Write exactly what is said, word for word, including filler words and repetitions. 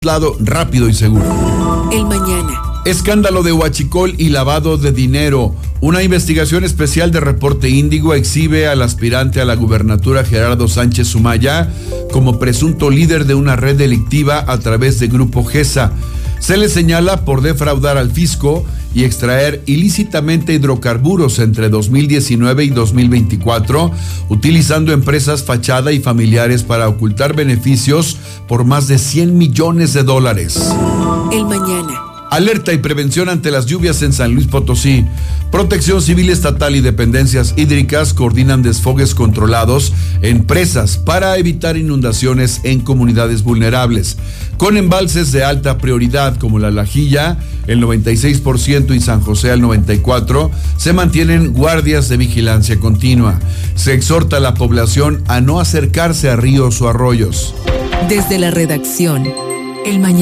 traslado rápido y seguro. El mañana. Escándalo de huachicol y lavado de dinero. Una investigación especial de Reporte Índigo exhibe al aspirante a la gubernatura Gerardo Sánchez Sumaya como presunto líder de una red delictiva a través de Grupo GESA. Se le señala por defraudar al fisco y extraer ilícitamente hidrocarburos entre dos mil diecinueve y dos mil veinticuatro, utilizando empresas fachada y familiares para ocultar beneficios por más de cien millones de dólares. El mañana. Alerta y prevención ante las lluvias en San Luis Potosí. Protección Civil Estatal y dependencias hídricas coordinan desfogues controlados en presas para evitar inundaciones en comunidades vulnerables. Con embalses de alta prioridad como La Lajilla, el noventa y seis por ciento, y San José al noventa y cuatro por ciento, se mantienen guardias de vigilancia continua. Se exhorta a la población a no acercarse a ríos o arroyos. Desde la redacción, El mañana.